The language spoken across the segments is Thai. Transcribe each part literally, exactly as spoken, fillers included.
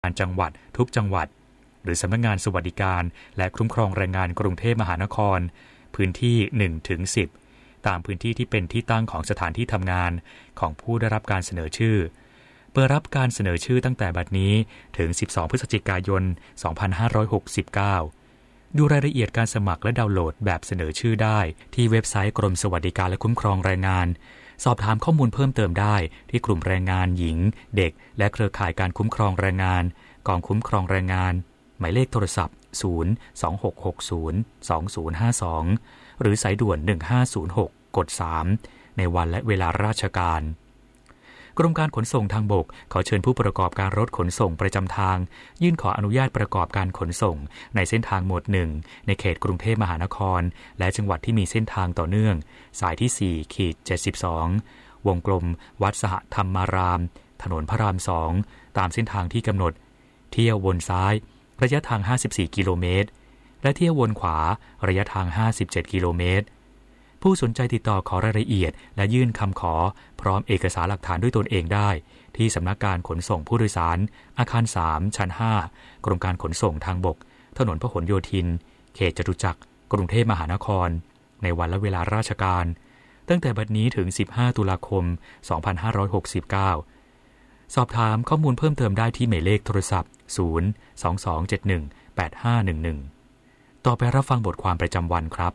การจังหวัดทุกจังหวัดหรือสำนักงานสวัสดิการและคุ้มครองแรงงานกรุงเทพมหานครพื้นที่ หนึ่งถึงสิบ ตามพื้นที่ที่เป็นที่ตั้งของสถานที่ทำงานของผู้ได้รับการเสนอชื่อเปิดรับการเสนอชื่อตั้งแต่บัดนี้ถึงสิบสองพฤศจิกายนสองพันห้าร้อยหกสิบเก้าดูรายละเอียดการสมัครและดาวน์โหลดแบบเสนอชื่อได้ที่เว็บไซต์กรมสวัสดิการและคุ้มครองแรงงานสอบถามข้อมูลเพิ่มเติมได้ที่กลุ่มแรงงานหญิงเด็กและเครือข่ายการคุ้มครองแรงงานกองคุ้มครองแรงงานหมายเลขโทรศัพท์ศูนย์ สอง หก หก ศูนย์ สอง ศูนย์ ห้า สองหรือสายด่วนหนึ่งห้าศูนย์หกกดสามในวันและเวลาราชการกรมการขนส่งทางบกขอเชิญผู้ประกอบการรถขนส่งประจำทางยื่นขออนุญาตประกอบการขนส่งในเส้นทางหมวดหนึ่งในเขตกรุงเทพมหานครและจังหวัดที่มีเส้นทางต่อเนื่องสายที่ สี่ เจ็ดสิบสอง วงกลมวัดสหธรรมารามถนนพระรามสองตามเส้นทางที่กำหนดเที่ยววนซ้ายระยะทางห้าสิบสี่กิโลเมตรและเที่ยววนขวาระยะทางห้าสิบเจ็ดกิโลเมตรผู้สนใจติดต่อขอรายละเอียดและยื่นคำขอพร้อมเอกสารหลักฐานด้วยตนเองได้ที่สำนักงานขนส่งผู้โดยสารอาคารสามชั้นห้ากรมการขนส่งทางบกถนนพหลโยธินเขตจตุจักรกรุงเทพมหานครในวันและเวลาราชการตั้งแต่บัดนี้ถึงสิบห้าตุลาคมสองพันห้าร้อยหกสิบเก้าสอบถามข้อมูลเพิ่มเติมได้ที่หมายเลขโทรศัพท์ศูนย์ สอง สอง เจ็ด หนึ่ง แปด ห้า หนึ่ง หนึ่งต่อไปรับฟังบทความประจำวันครับ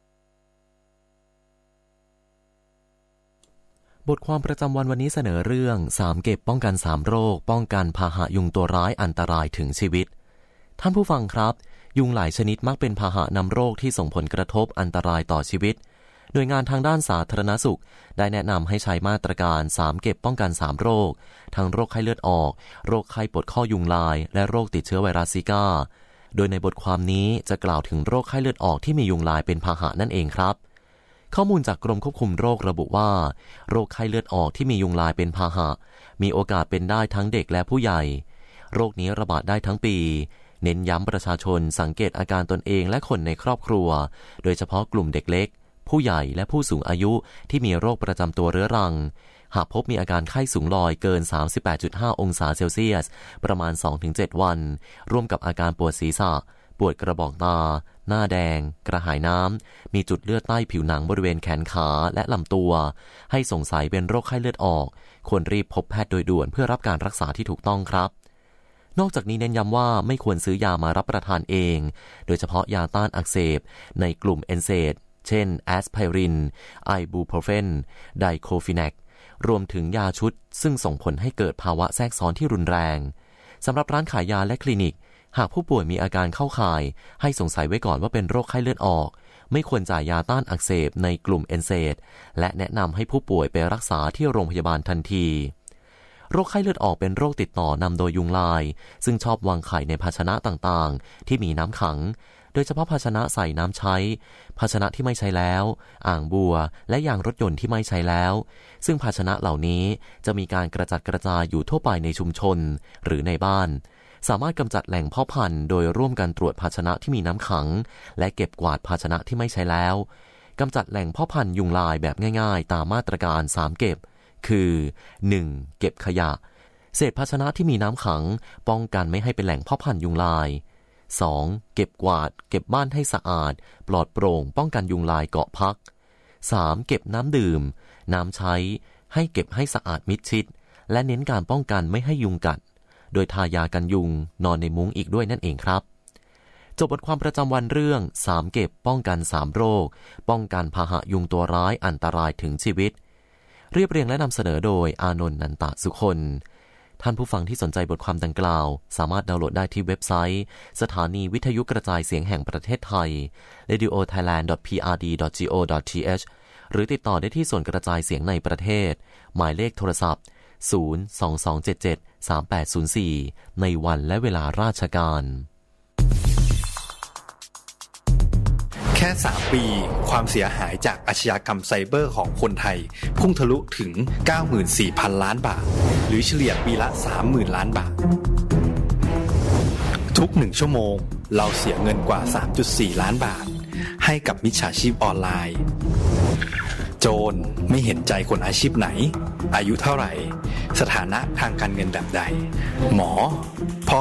บทความประจำวันวันนี้เสนอเรื่องสามเก็บป้องกันสามโรคป้องกันพาหะยุงตัวร้ายอันตรายถึงชีวิตท่านผู้ฟังครับยุงหลายชนิดมักเป็นพาหะนำโรคที่ส่งผลกระทบอันตรายต่อชีวิตหน่วยงานทางด้านสาธารณสุขได้แนะนำให้ใช้มาตรการสามเก็บป้องกันสามโรคทั้งโรคไข้เลือดออกโรคไข้ปวดข้อยุงลายและโรคติดเชื้อไวรัสซิก้าโดยในบทความนี้จะกล่าวถึงโรคไข้เลือดออกที่มียุงลายเป็นพาหะนั่นเองครับข้อมูลจากกรมควบคุมโรคระบุว่าโรคไข้เลือดออกที่มียุงลายเป็นพาหะมีโอกาสเป็นได้ทั้งเด็กและผู้ใหญ่โรคนี้ระบาดได้ทั้งปีเน้นย้ำประชาชนสังเกตอาการตนเองและคนในครอบครัวโดยเฉพาะกลุ่มเด็กเล็กผู้ใหญ่และผู้สูงอายุที่มีโรคประจำตัวเรื้อรังหากพบมีอาการไข้สูงลอยเกิน สามสิบแปดจุดห้า องศาเซลเซียสประมาณ สองถึงเจ็ด วันร่วมกับอาการปวดศีรษะปวดกระบอกตาหน้าแดงกระหายน้ำมีจุดเลือดใต้ผิวหนังบริเวณแขนขาและลำตัวให้สงสัยเป็นโรคไข้เลือดออกควรรีบพบแพทย์โดยด่วนเพื่อรับการรักษาที่ถูกต้องครับนอกจากนี้เน้นย้ำว่าไม่ควรซื้อยามารับประทานเองโดยเฉพาะยาต้านอักเสบในกลุ่มเอนเซดเช่นแอสไพรินไอบูโพรเฟนไดโคฟินักรวมถึงยาชุดซึ่งส่งผลให้เกิดภาวะแทรกซ้อนที่รุนแรงสำหรับร้านขายยาและคลินิกหากผู้ป่วยมีอาการเข้าข่ายให้สงสัยไว้ก่อนว่าเป็นโรคไข้เลือดออกไม่ควรจ่ายยาต้านอักเสบในกลุ่มเอนเซดและแนะนำให้ผู้ป่วยไปรักษาที่โรงพยาบาลทันทีโรคไข้เลือดออกเป็นโรคติดต่อนำโดยยุงลายซึ่งชอบวางไข่ในภาชนะต่างๆที่มีน้ำขังโดยเฉพาะภาชนะใส่น้ำใช้ภาชนะที่ไม่ใช้แล้วอ่างบัวและยางรถยนต์ที่ไม่ใช้แล้วซึ่งภาชนะเหล่านี้จะมีการกระจัดกระจายอยู่ทั่วไปในชุมชนหรือในบ้านสามารถกำจัดแหล่งเพาะพันธุ์โดยร่วมกันตรวจภาชนะที่มีน้ำขังและเก็บกวาดภาชนะที่ไม่ใช้แล้วกำจัดแหล่งเพาะพันธุ์ยุงลายแบบง่ายๆตามมาตรการสามเก็บคือ หนึ่ง เก็บขยะเศษภาชนะที่มีน้ำขังป้องกันไม่ให้เป็นแหล่งเพาะพันธุ์ยุงลายสอง เก็บกวาดเก็บบ้านให้สะอาดปลอดโปร่งป้องกันยุงลายเกาะพักสาม เก็บน้ำดื่มน้ำใช้ให้เก็บให้สะอาดมิดชิดและเน้นการป้องกันไม่ให้ยุงกัดโดยทายากันยุงนอนในมุ้งอีกด้วยนั่นเองครับจบบทความประจำวันเรื่องสามเก็บป้องกันสามโรคป้องกันพาหะยุงตัวร้ายอันตรายถึงชีวิตเรียบเรียงและนำเสนอโดยอานนท์นันตะสุคนท่านผู้ฟังที่สนใจบทความดังกล่าวสามารถดาวน์โหลดได้ที่เว็บไซต์สถานีวิทยุกระจายเสียงแห่งประเทศไทย เรดิโอไทยแลนด์ ดอท พี อาร์ ดี ดอท จี โอ ดอท ที เอช หรือติดต่อได้ที่ส่วนกระจายเสียงในประเทศหมายเลขโทรศัพท์ศูนย์ สอง สอง เจ็ด เจ็ด สาม แปด ศูนย์ สี่ในวันและเวลาราชการแค่สามปีความเสียหายจากอาชญากรรมไซเบอร์ของคนไทยพุ่งทะลุถึง เก้าหมื่นสี่พัน ล้านบาทหรือเฉลี่ยปีละ สามหมื่น ล้านบาททุกหนึ่งชั่วโมงเราเสียเงินกว่า สามจุดสี่ ล้านบาทให้กับมิจฉาชีพออนไลน์โจรไม่เห็นใจคนอาชีพไหนอายุเท่าไหร่สถานะทางการเงินแบบใดหมอ